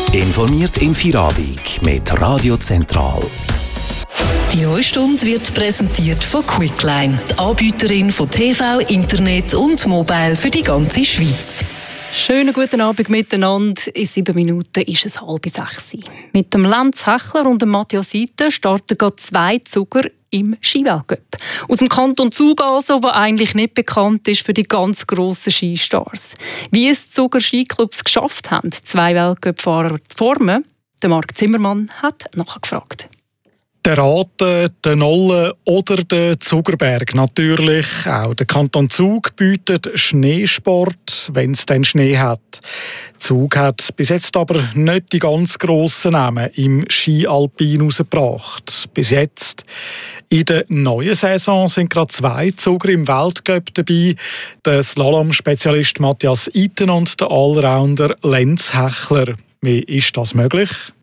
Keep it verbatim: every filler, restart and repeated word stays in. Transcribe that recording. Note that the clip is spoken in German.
Informiert im Feierabend mit Radio Zentral. Die neue Stunde wird präsentiert von Quickline, die Anbieterin von T V, Internet und Mobile für die ganze Schweiz. Schönen guten Abend miteinander. In sieben Minuten ist es halb sechs. Mit dem Lenz Hechler und dem Matthias Seiter starten gerade zwei Zuger im Skiweltcup. Aus dem Kanton Zug also, der eigentlich nicht bekannt ist für die ganz grossen Skistars. Wie es die Zuger Skiclubs geschafft haben, zwei Weltcup-Fahrer zu formen, der Marc Zimmermann hat nachgefragt. Der Raten, der Nolle oder der Zugerberg. Natürlich auch der Kanton Zug bietet Schneesport, wenn es dann Schnee hat. Zug hat bis jetzt aber nicht die ganz grossen Namen im Ski-Alpin rausgebracht. Bis jetzt. In der neuen Saison sind gerade zwei Zuger im Weltcup dabei. Der Slalom-Spezialist Matthias Itten und der Allrounder Lenz Hechler. Wie ist das möglich?